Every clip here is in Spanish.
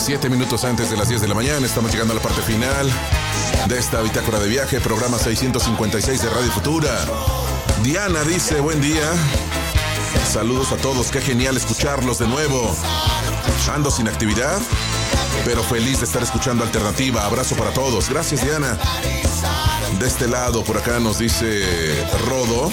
7 minutos antes de las 10 de la mañana. Estamos llegando a la parte final de esta bitácora de viaje, programa 656 de Radio Futura. Diana dice, buen día. Saludos a todos, qué genial escucharlos de nuevo. Ando sin actividad, pero feliz de estar escuchando Alternativa. Abrazo para todos. Gracias, Diana. De este lado, por acá nos dice Rodo.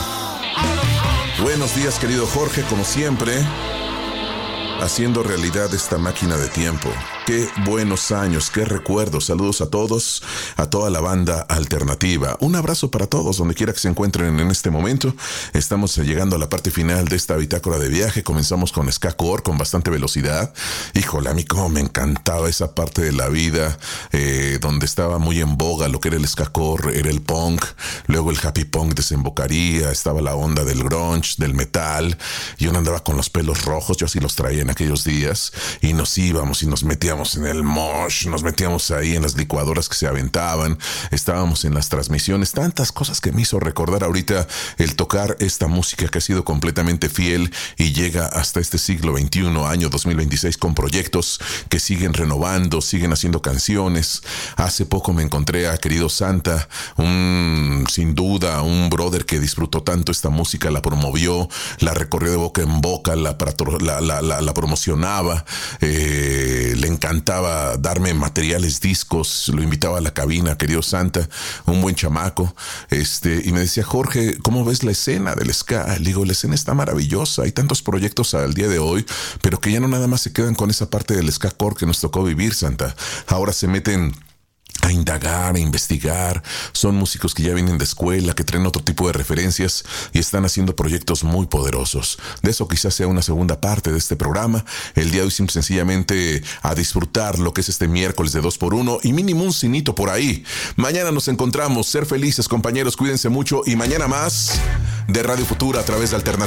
Buenos días, querido Jorge, como siempre, haciendo realidad esta máquina de tiempo. Qué buenos años, qué recuerdos. Saludos a todos, a toda la banda alternativa. Un abrazo para todos, donde quiera que se encuentren en este momento. Estamos llegando a la parte final de esta bitácora de viaje. Comenzamos con ska core, con bastante velocidad. Híjole, a mí cómo me encantaba esa parte de la vida, donde estaba muy en boga lo que era el ska core, era el punk. Luego el happy punk desembocaría, estaba la onda del grunge, del metal. Y uno andaba con los pelos rojos, yo así los traía en aquellos días. Y nos íbamos y nos metíamos en el mosh, nos metíamos ahí en las licuadoras que se aventaban, estábamos en las transmisiones, tantas cosas que me hizo recordar ahorita el tocar esta música que ha sido completamente fiel y llega hasta este siglo XXI, año 2026, con proyectos que siguen renovando, siguen haciendo canciones. Hace poco me encontré a querido Santa, sin duda un brother que disfrutó tanto esta música, la promovió, la recorrió de boca en boca, la promocionaba, le encantaba darme materiales, discos, lo invitaba a la cabina, querido Santa, un buen chamaco, y me decía, Jorge, ¿cómo ves la escena del ska? Le digo, la escena está maravillosa, hay tantos proyectos al día de hoy, pero que ya no nada más se quedan con esa parte del ska core que nos tocó vivir, Santa. Ahora se meten a indagar, a investigar. Son músicos que ya vienen de escuela, que traen otro tipo de referencias y están haciendo proyectos muy poderosos. De eso quizás sea una segunda parte de este programa. El día de hoy simple sencillamente a disfrutar lo que es este miércoles de 2x1 y mínimo un cinito por ahí. Mañana nos encontramos. Ser felices, compañeros, cuídense mucho y mañana más de Radio Futura a través de Alternativa.